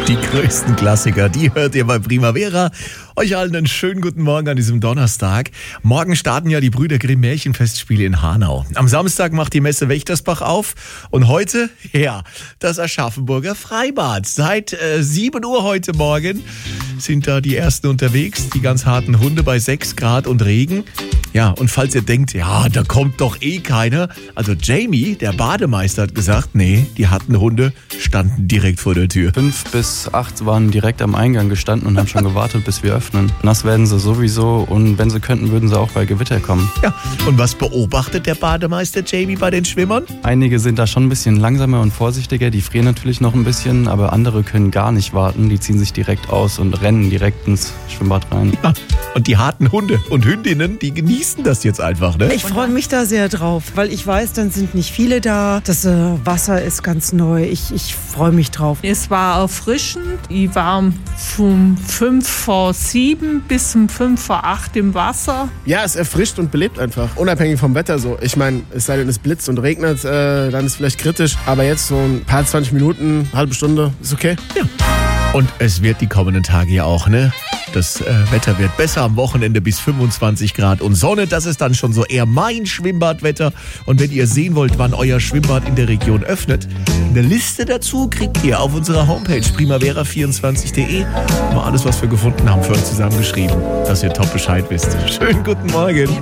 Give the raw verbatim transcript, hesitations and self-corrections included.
Die größten Klassiker, die hört ihr bei Primavera. Euch allen einen schönen guten Morgen an diesem Donnerstag. Morgen starten ja die Brüder Grimm Märchenfestspiele in Hanau. Am Samstag macht die Messe Wächtersbach auf. Und heute, ja, das Aschaffenburger Freibad. Seit äh, sieben Uhr heute Morgen sind da die Ersten unterwegs. Die ganz harten Hunde bei sechs Grad und Regen. Ja, und falls ihr denkt, ja, da kommt doch eh keiner. Also Jamie, der Bademeister, hat gesagt, nee, die harten Hunde standen direkt vor der Tür. Fünf bis acht waren direkt am Eingang gestanden und haben schon gewartet, bis wir öffnen. Nass werden sie sowieso und wenn sie könnten, würden sie auch bei Gewitter kommen. Ja, und was beobachtet der Bademeister Jamie bei den Schwimmern? Einige sind da schon ein bisschen langsamer und vorsichtiger, die frieren natürlich noch ein bisschen, aber andere können gar nicht warten. Die ziehen sich direkt aus und rennen direkt ins Schwimmbad rein. Ja, und die harten Hunde und Hündinnen, die genießen das jetzt einfach, ne? Ich freue mich da sehr drauf, weil ich weiß, dann sind nicht viele da. Das äh, Wasser ist ganz neu. Ich, ich freue mich drauf. Es war erfrischend. Ich war von fünf vor sieben bis um fünf vor acht im Wasser. Ja, es erfrischt und belebt einfach. Unabhängig vom Wetter so. Ich meine, es sei denn, es blitzt und regnet, äh, dann ist es vielleicht kritisch. Aber jetzt so ein paar zwanzig Minuten, halbe Stunde, ist okay. Ja. Und es wird die kommenden Tage ja auch, ne? Das äh, Wetter wird besser, am Wochenende bis fünfundzwanzig Grad und Sonne. Das ist dann schon so eher mein Schwimmbadwetter. Und wenn ihr sehen wollt, wann euer Schwimmbad in der Region öffnet, eine Liste dazu kriegt ihr auf unserer Homepage primavera vierundzwanzig punkt de. Mal alles, was wir gefunden haben, für euch zusammengeschrieben, dass ihr top Bescheid wisst. Schönen guten Morgen.